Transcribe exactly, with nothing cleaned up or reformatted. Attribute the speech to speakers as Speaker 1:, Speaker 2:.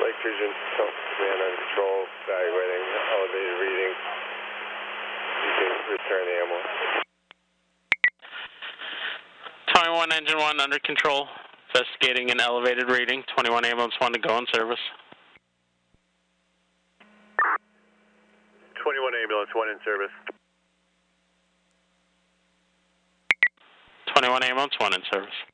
Speaker 1: Lake Region Command on control, evaluating elevated readings. You can return the ambulance.
Speaker 2: twenty-one Engine one under control, investigating an elevated reading. twenty-one Ambulance one to go in service.
Speaker 1: twenty-one Ambulance one in service.
Speaker 2: twenty-one Ambulance one in service.